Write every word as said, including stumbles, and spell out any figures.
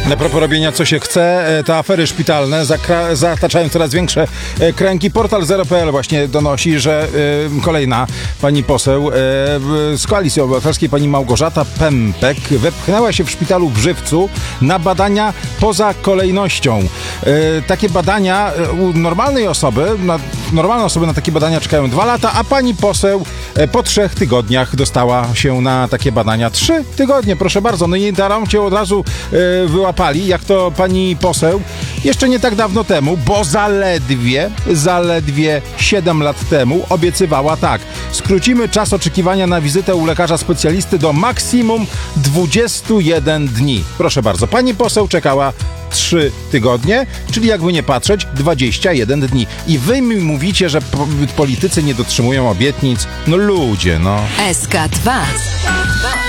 Na propos robienia co się chce, te afery szpitalne zakra- zataczają coraz większe kręgi. Portal zero kropka p l właśnie donosi, że y, kolejna pani poseł y, z Koalicji Obywatelskiej, pani Małgorzata Pępek, wepchnęła się w szpitalu w Żywcu na badania poza kolejnością. Y, takie badania u normalnej osoby, na, normalne osoby na takie badania czekają dwa lata, a pani poseł y, po trzech tygodniach dostała się na takie badania. Trzy tygodnie, proszę bardzo. No i daram cię od razu y, wyłapali, jak to pani poseł jeszcze nie tak dawno temu, bo zaledwie, zaledwie siedem lat temu obiecywała tak: skrócimy czas oczekiwania na wizytę u lekarza specjalisty do maksimum dwudziestu jeden dni. Proszę bardzo, pani poseł czekała trzy tygodnie, czyli jakby nie patrzeć, dwadzieścia jeden dni. I wy mi mówicie, że po- politycy nie dotrzymują obietnic? No ludzie, no. S K dwa.